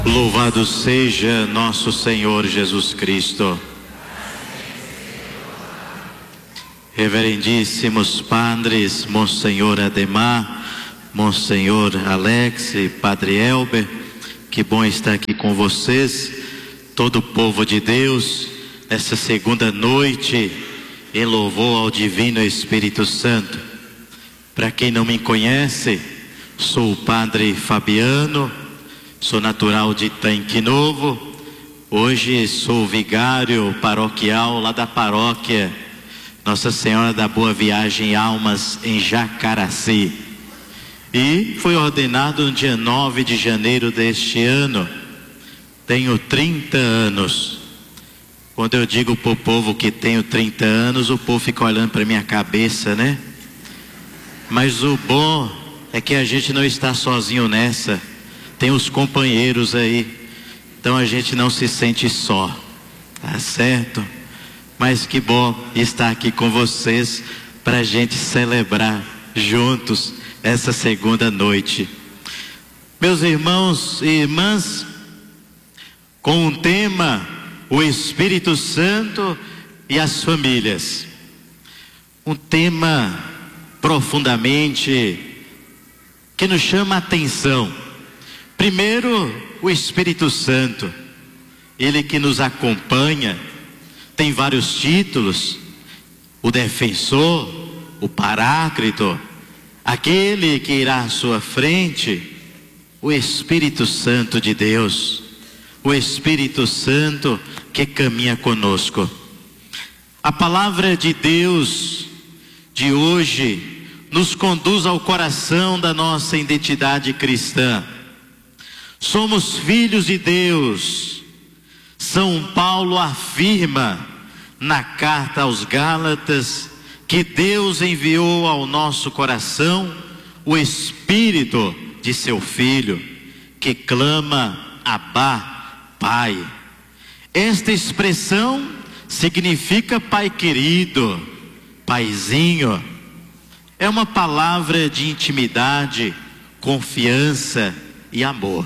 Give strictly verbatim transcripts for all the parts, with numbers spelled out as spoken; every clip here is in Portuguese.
Louvado seja nosso Senhor Jesus Cristo. Reverendíssimos padres, Monsenhor Ademar, Monsenhor Alex e Padre Elber, que bom estar aqui com vocês, todo o povo de Deus, nessa segunda noite, em louvor ao Divino Espírito Santo. Para quem não me conhece, sou o Padre Fabiano, sou natural de Tanque Novo, hoje sou vigário paroquial lá da paróquia Nossa Senhora da Boa Viagem Almas, em Jacaraci. E fui ordenado no dia nove de janeiro deste ano. Tenho trinta anos. Quando eu digo para o povo que tenho trinta anos, o povo fica olhando para minha cabeça, né? Mas o bom é que a gente não está sozinho nessa. Tem os companheiros aí, então a gente não se sente só, tá certo? Mas que bom estar aqui com vocês para a gente celebrar juntos essa segunda noite. Meus irmãos e irmãs, com o tema o Espírito Santo e as famílias, um tema profundamente que nos chama a atenção. Primeiro, o Espírito Santo, ele que nos acompanha, tem vários títulos: o defensor, o paráclito, aquele que irá à sua frente, o Espírito Santo de Deus, o Espírito Santo que caminha conosco. A palavra de Deus de hoje nos conduz ao coração da nossa identidade cristã. Somos filhos de Deus. São Paulo afirma na carta aos Gálatas que Deus enviou ao nosso coração o Espírito de seu Filho, que clama Abá, Pai. Esta expressão significa Pai querido, Paizinho. É uma palavra de intimidade, confiança e amor.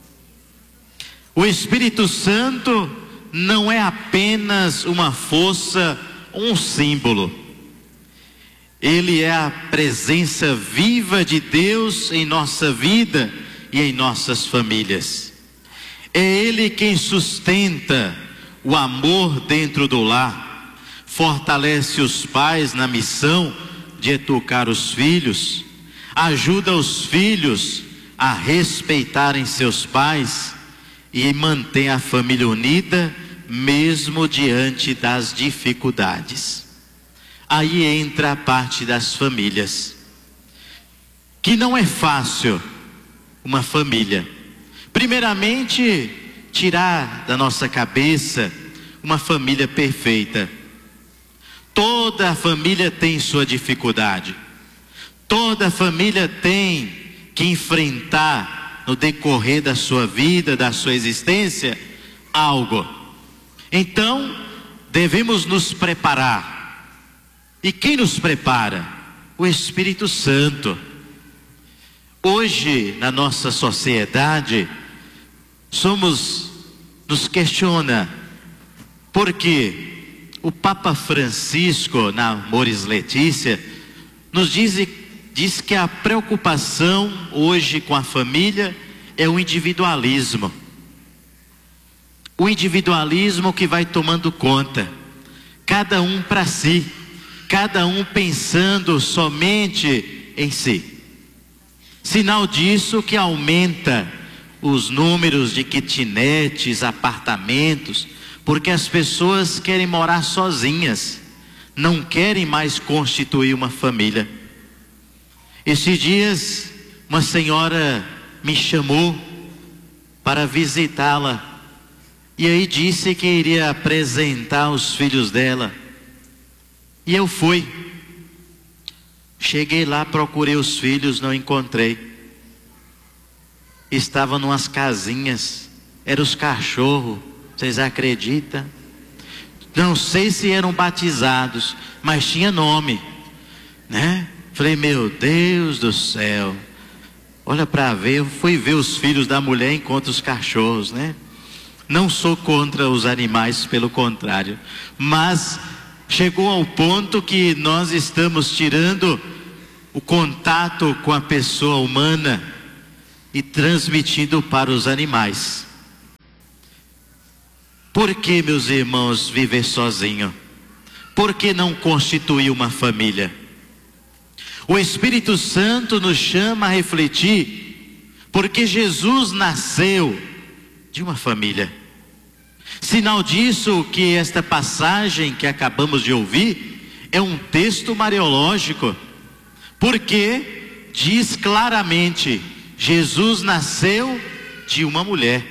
O Espírito Santo não é apenas uma força, um símbolo. Ele é a presença viva de Deus em nossa vida e em nossas famílias. É Ele quem sustenta o amor dentro do lar, fortalece os pais na missão de educar os filhos, ajuda os filhos a respeitarem seus pais e mantém a família unida mesmo diante das dificuldades. Aí entra a parte das famílias, que não é fácil uma família. Primeiramente, tirar da nossa cabeça uma família perfeita. Toda a família tem sua dificuldade. Toda a família tem que enfrentar no decorrer da sua vida, da sua existência, algo. Então, devemos nos preparar. E quem nos prepara? O Espírito Santo. Hoje, na nossa sociedade, somos, nos questiona, porque o Papa Francisco, na Amoris Laetitia, nos diz Diz que a preocupação hoje com a família é o individualismo. O individualismo que vai tomando conta. Cada um para si. Cada um pensando somente em si. Sinal disso que aumenta os números de kitnets, apartamentos, porque as pessoas querem morar sozinhas. Não querem mais constituir uma família. Esses dias, uma senhora me chamou para visitá-la, e aí disse que iria apresentar os filhos dela, e eu fui. Cheguei lá, procurei os filhos, não encontrei. Estavam numas casinhas, eram os cachorros, vocês acreditam? Não sei se eram batizados, mas tinha nome, né? Falei, meu Deus do céu, Olha para ver, eu fui ver os filhos da mulher enquanto os cachorros, né? Não sou contra os animais, pelo contrário. Mas chegou ao ponto que nós estamos tirando o contato com a pessoa humana e transmitindo para os animais. Por que, meus irmãos, viver sozinho? Por que não constituir uma família? O Espírito Santo nos chama a refletir, porque Jesus nasceu de uma família. Sinal disso que esta passagem que acabamos de ouvir é um texto mariológico, porque diz claramente: Jesus nasceu de uma mulher.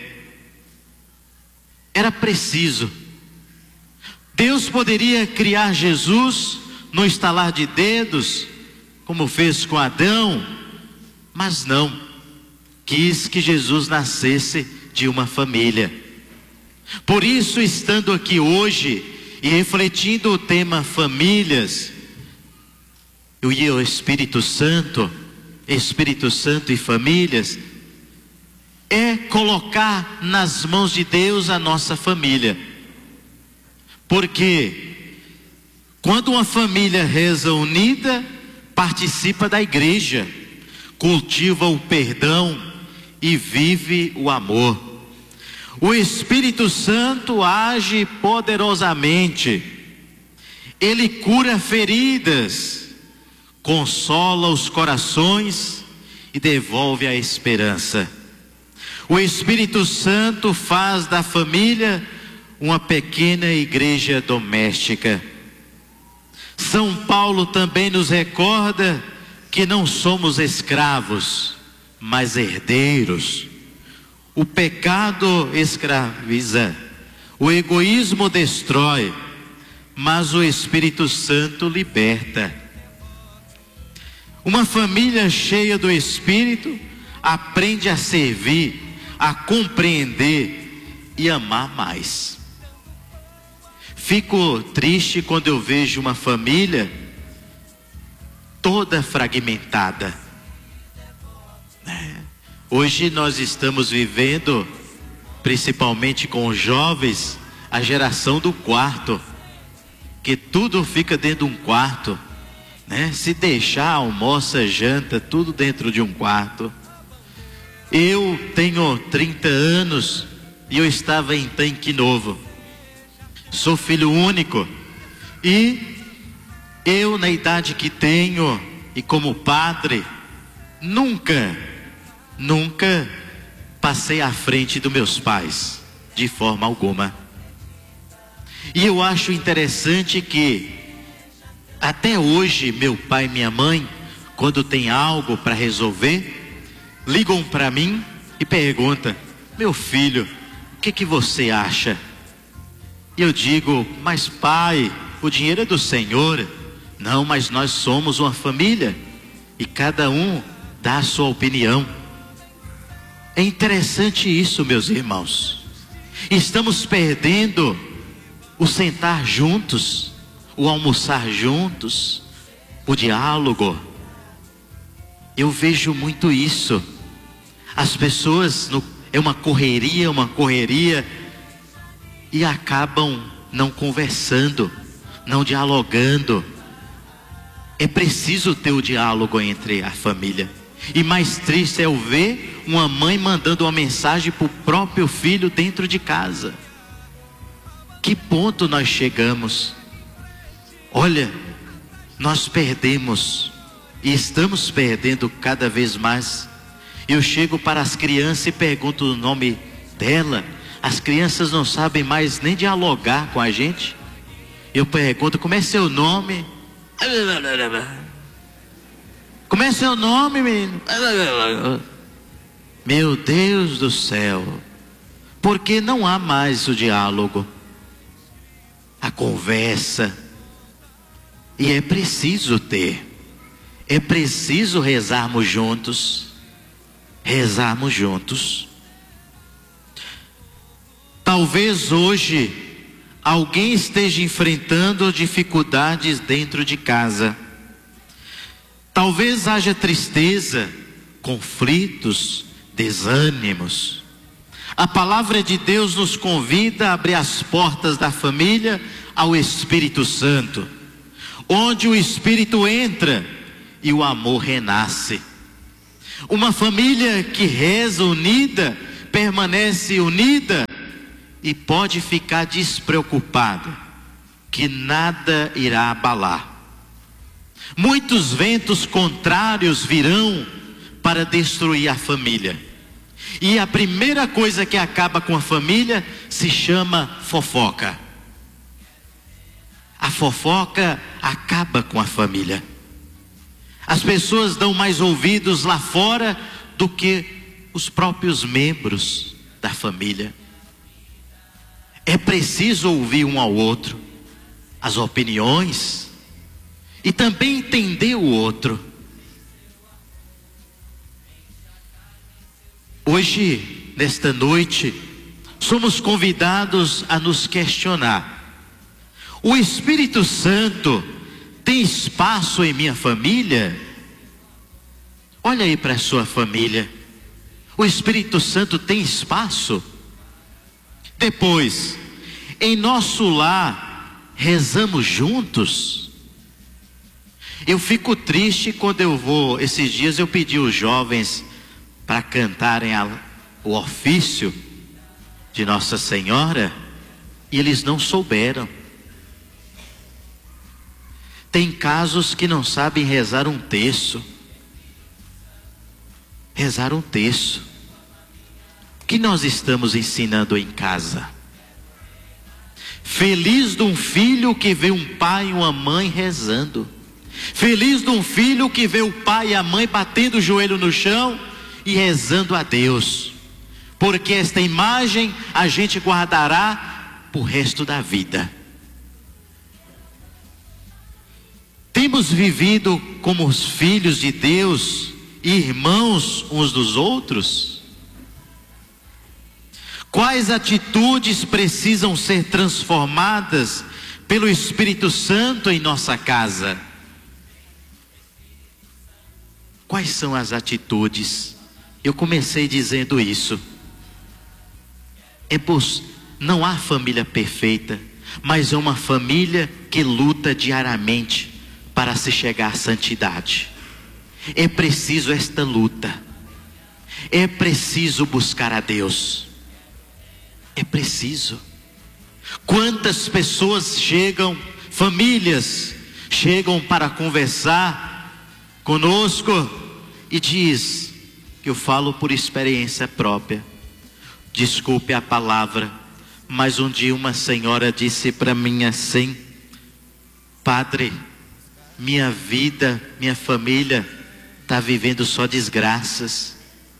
Era preciso. Deus poderia criar Jesus no estalar de dedos, como fez com Adão, mas não, quis que Jesus nascesse de uma família. Por isso, estando aqui hoje e refletindo o tema famílias, eu e o Espírito Santo, Espírito Santo e famílias, é colocar nas mãos de Deus a nossa família. Porque quando uma família reza unida, participa da igreja, cultiva o perdão e vive o amor. O Espírito Santo age poderosamente. Ele cura feridas, consola os corações e devolve a esperança. O Espírito Santo faz da família uma pequena igreja doméstica. São Paulo também nos recorda que não somos escravos, mas herdeiros. O pecado escraviza, o egoísmo destrói, mas o Espírito Santo liberta. Uma família cheia do Espírito aprende a servir, a compreender e amar mais. Fico triste quando eu vejo uma família toda fragmentada. Hoje nós estamos vivendo, principalmente com os jovens, a geração do quarto, que tudo fica dentro de um quarto, né? Se deixar, almoça, janta, tudo dentro de um quarto. Eu tenho trinta anos e eu estava em Tanque Novo. Sou filho único e eu, na idade que tenho e como padre, nunca, nunca passei à frente dos meus pais, de forma alguma. E eu acho interessante que até hoje meu pai e minha mãe, quando tem algo para resolver, ligam para mim e perguntam: meu filho, o que que você acha? E eu digo: mas pai, o dinheiro é do Senhor. Não, mas nós somos uma família e cada um dá a sua opinião. É interessante isso, meus irmãos. Estamos perdendo o sentar juntos, o almoçar juntos, o diálogo. Eu vejo muito isso. As pessoas, no, é uma correria, uma correria, e acabam não conversando, não dialogando. É preciso ter o diálogo entre a família. E mais triste é eu ver uma mãe mandando uma mensagem para o próprio filho dentro de casa. Que ponto nós chegamos? Olha, nós perdemos e estamos perdendo cada vez mais. Eu chego para as crianças e pergunto o nome dela. As crianças não sabem mais nem dialogar com a gente. Eu pergunto: como é seu nome? Como é seu nome, menino? Meu Deus do céu. Porque não há mais o diálogo, a conversa. E é preciso ter. É preciso rezarmos juntos. Rezarmos juntos. Talvez hoje alguém esteja enfrentando dificuldades dentro de casa. Talvez haja tristeza conflitos, desânimos. A palavra de Deus nos convida a abrir as portas da família ao Espírito Santo, onde o Espírito entra e o amor renasce. Uma família que reza unida, permanece unida e pode ficar despreocupada, que nada irá abalar. Muitos ventos contrários virão para destruir a família. E a primeira coisa que acaba com a família se chama fofoca. A fofoca acaba com a família. As pessoas dão mais ouvidos lá fora do que os próprios membros da família. É preciso ouvir um ao outro, as opiniões, e também entender o outro. Hoje, nesta noite, somos convidados a nos questionar: o Espírito Santo tem espaço em minha família? Olha aí para a sua família. O Espírito Santo tem espaço? Depois, em nosso lar, rezamos juntos? Eu fico triste quando eu vou, esses dias eu pedi os jovens para cantarem a, o ofício de Nossa Senhora, e eles não souberam. Tem casos que não sabem rezar um terço. Rezar um terço. O que nós estamos ensinando em casa? Feliz de um filho que vê um pai e uma mãe rezando. Feliz de um filho que vê o pai e a mãe batendo o joelho no chão e rezando a Deus. Porque esta imagem a gente guardará pro resto da vida. Temos vivido como os filhos de Deus e irmãos uns dos outros? Quais atitudes precisam ser transformadas pelo Espírito Santo em nossa casa? Quais são as atitudes? Eu comecei dizendo isso. É pois, não há família perfeita, mas é uma família que luta diariamente para se chegar à santidade. É preciso esta luta. É preciso buscar a Deus. É preciso. Quantas pessoas chegam, famílias, chegam para conversar conosco e diz, eu falo por experiência própria, desculpe a palavra, mas um dia uma senhora disse para mim assim: padre, minha vida, minha família está vivendo só desgraças.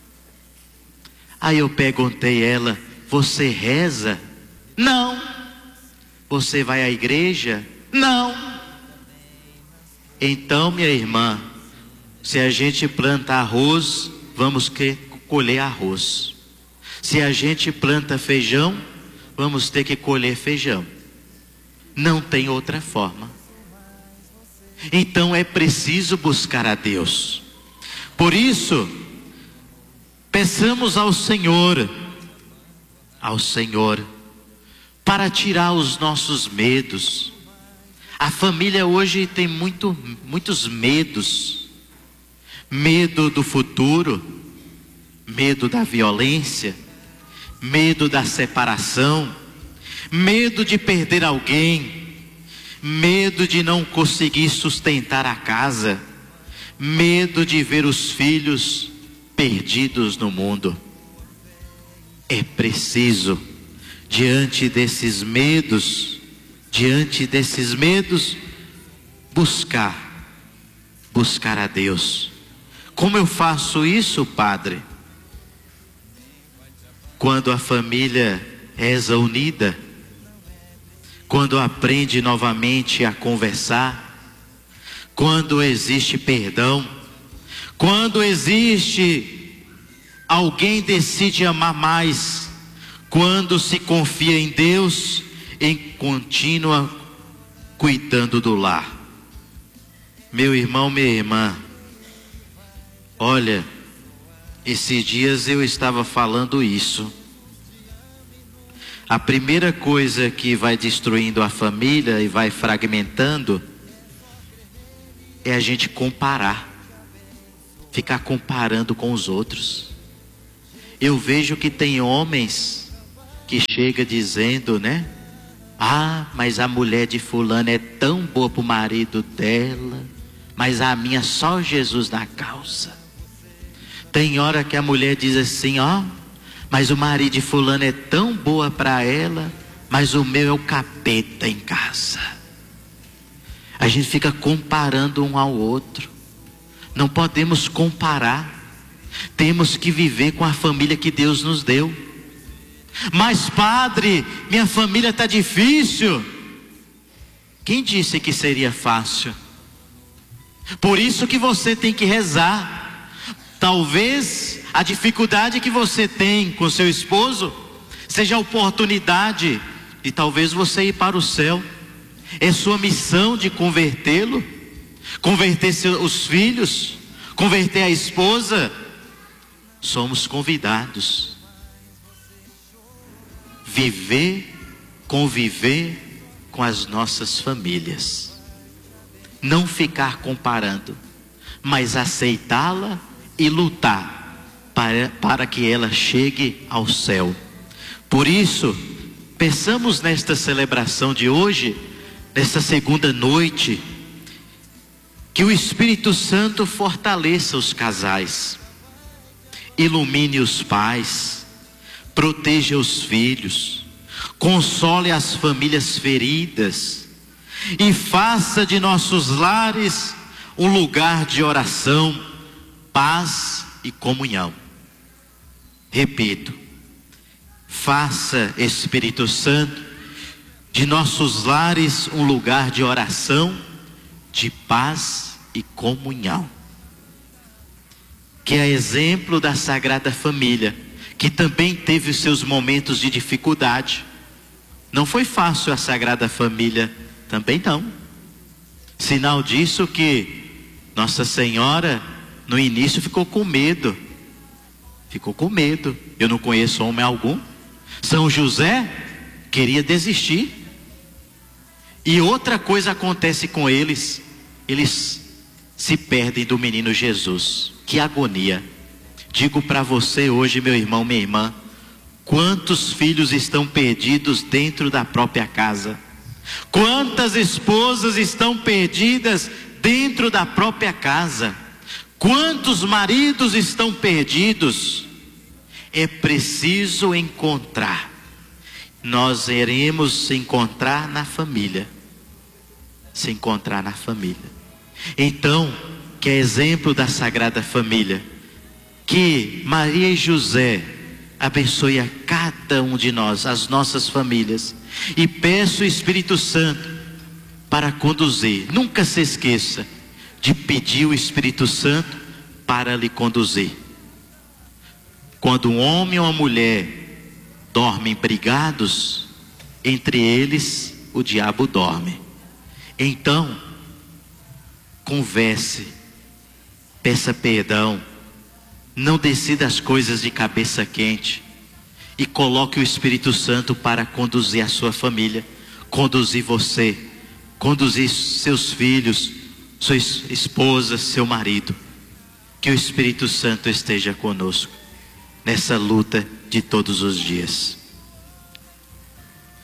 Aí eu perguntei a ela: você reza? Não. Você vai à igreja? Não. Então, minha irmã, se a gente planta arroz, vamos que colher arroz. Se a gente planta feijão, vamos ter que colher feijão. Não tem outra forma. Então é preciso buscar a Deus. Por isso, peçamos ao Senhor, ao Senhor, para tirar os nossos medos. A família hoje tem muito, muitos medos. Medo do futuro, medo da violência, medo da separação, medo de perder alguém, medo de não conseguir sustentar a casa, medo de ver os filhos perdidos no mundo. É preciso, diante desses medos, diante desses medos, buscar, buscar a Deus. Como eu faço isso, padre? Quando a família reza unida, quando aprende novamente a conversar, quando existe perdão, quando existe alguém decide amar mais, quando se confia em Deus, em contínua cuidando do lar. Meu irmão, minha irmã, olha, Esses dias eu estava falando isso. A primeira coisa que vai destruindo a família e vai fragmentando é a gente comparar, ficar comparando com os outros. Eu vejo que tem homens que chegam dizendo, né? Ah, mas a mulher de fulano é tão boa pro marido dela, mas a minha só Jesus na causa. Tem hora que a mulher diz assim, ó, mas o marido de fulano é tão boa para ela, mas o meu é o capeta em casa. A gente fica comparando um ao outro. Não podemos comparar. Temos que viver com a família que Deus nos deu. Mas padre, minha família está difícil. Quem disse que seria fácil? Por isso que você tem que rezar. Talvez a dificuldade que você tem com seu esposo seja a oportunidade de talvez você ir para o céu. É sua missão de convertê-lo, converter seus filhos, converter a esposa. Somos convidados. Viver, conviver com as nossas famílias. Não ficar comparando, mas aceitá-la e lutar para, para que ela chegue ao céu. Por isso, pensamos nesta celebração de hoje, nesta segunda noite, que o Espírito Santo fortaleça os casais, ilumine os pais, proteja os filhos, console as famílias feridas e faça de nossos lares um lugar de oração, paz e comunhão. Repito, faça, Espírito Santo, de nossos lares um lugar de oração, de paz e comunhão. Que é exemplo da Sagrada Família, que também teve os seus momentos de dificuldade. Não foi fácil a Sagrada Família, também não. Sinal disso que Nossa Senhora no início ficou com medo. Ficou com medo. Eu não conheço homem algum. São José queria desistir. E outra coisa acontece com eles. Eles se perdem do menino Jesus. Que agonia. Digo para você hoje, meu irmão, minha irmã, quantos filhos estão perdidos dentro da própria casa? Quantas esposas estão perdidas dentro da própria casa? Quantos maridos estão perdidos? É preciso encontrar. Nós iremos se encontrar na família. Se encontrar na família. Então, que é exemplo da Sagrada Família, que Maria e José abençoe a cada um de nós, as nossas famílias, e peço o Espírito Santo para conduzir. Nunca se esqueça de pedir o Espírito Santo para lhe conduzir. Quando um homem ou uma mulher dormem brigados, entre eles o diabo dorme. Então, converse, peça perdão, não decida as coisas de cabeça quente e coloque o Espírito Santo para conduzir a sua família, conduzir você, conduzir seus filhos, sua esposa, seu marido. Que o Espírito Santo esteja conosco nessa luta de todos os dias.